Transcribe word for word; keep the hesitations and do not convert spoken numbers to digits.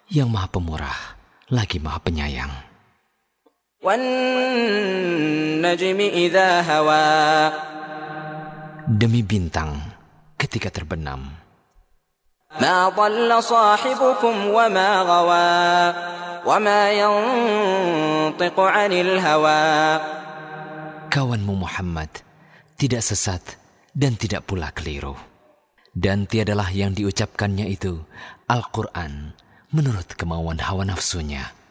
yang Maha Pemurah lagi Maha Penyayang. وَالنَّجْمِ إِذَا هَوَى Demi bintang ketika terbenam. مَا ضَلَّ صَاحِبُكُمْ وَمَا غَوَى وَمَا يَنطِقُ عَنِ الْهَوَى. Kawanmu Muhammad tidak sesat dan tidak pula keliru. Dan tiadalah yang diucapkannya itu Al-Quran menurut kemauan hawa nafsunya.